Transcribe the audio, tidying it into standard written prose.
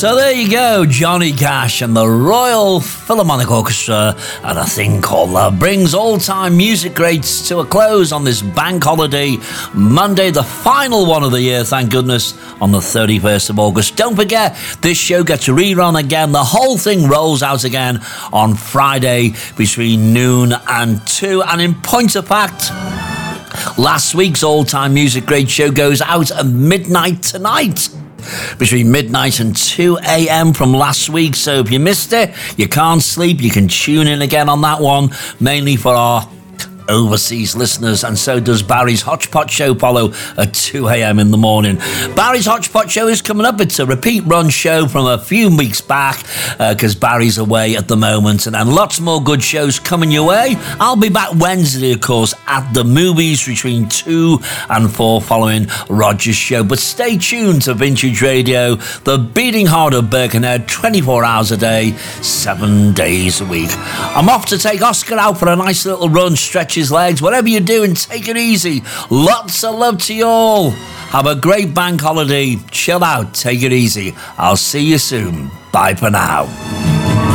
So there you go, Johnny Cash and the Royal Philharmonic Orchestra and a thing called Love brings all-time music greats to a close on this bank holiday, Monday, the final one of the year, thank goodness, on the 31st of August. Don't forget, this show gets a rerun again. The whole thing rolls out again on Friday between noon and 2. And in point of fact, last week's all-time music great show goes out at midnight tonight. Between midnight and 2 a.m. from last week. So if you missed it, you can't sleep, you can tune in again on that one, mainly for our overseas listeners, and so does Barry's Hodgepodge Show follow at 2 a.m. in the morning. Barry's Hodgepodge Show is coming up. It's a repeat run show from a few weeks back because Barry's away at the moment, and then lots more good shows coming your way. I'll be back Wednesday, of course, at the movies between 2 and 4 following Roger's show. But stay tuned to Vintage Radio, the beating heart of Birkenhead, 24 hours a day, 7 days a week. I'm off to take Oscar out for a nice little run, stretch his legs, whatever you're doing, take it easy. Lots of love to you all. Have a great bank holiday. Chill out, take it easy. I'll see you soon. Bye for now.